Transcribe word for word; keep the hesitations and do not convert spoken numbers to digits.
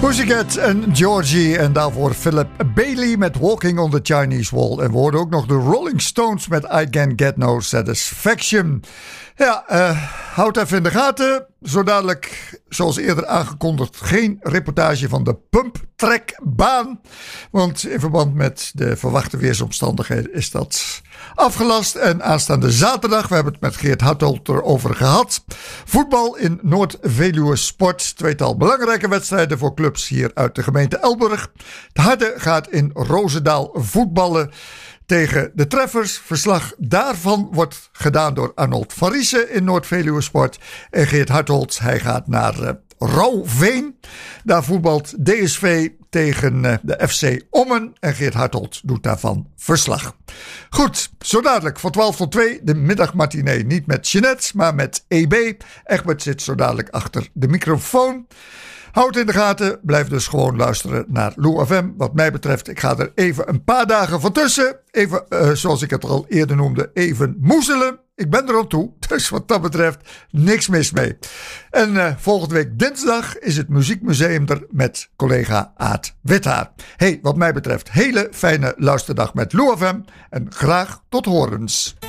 Pussycat en Georgie en daarvoor Philip Bailey met Walking on the Chinese Wall. En we hoorden ook nog de Rolling Stones met I Can't Get No Satisfaction. Ja, uh, houd even in de gaten. Zo dadelijk, zoals eerder aangekondigd, geen reportage van de pumptrekbaan. Want in verband met de verwachte weersomstandigheden is dat afgelast. En aanstaande zaterdag, we hebben het met Geert Hartold erover gehad. Voetbal in Noord-Veluwe Sport. Tweetal belangrijke wedstrijden voor clubs hier uit de gemeente Elburg. De Harde gaat in Roosendaal voetballen tegen de Treffers. Verslag daarvan wordt gedaan door Arnold van Riesen in Noord-Veluwe Sport. En Geert Hartolds, hij gaat naar uh, Rouveen. Daar voetbalt D S V tegen uh, de F C Ommen. En Geert Hartolds doet daarvan verslag. Goed, zo dadelijk van twaalf tot twee de middagmatinee. Niet met Jeanette, maar met E B. Egbert zit zo dadelijk achter de microfoon. Houd in de gaten, blijf dus gewoon luisteren naar Lou F M. Wat mij betreft, ik ga er even een paar dagen van tussen. Even, uh, zoals ik het al eerder noemde, even moezelen. Ik ben er al toe, dus wat dat betreft niks mis mee. En uh, volgende week dinsdag is het Muziekmuseum er met collega Aad Withaar. Hey, wat mij betreft, hele fijne luisterdag met Lou F M en graag tot horens.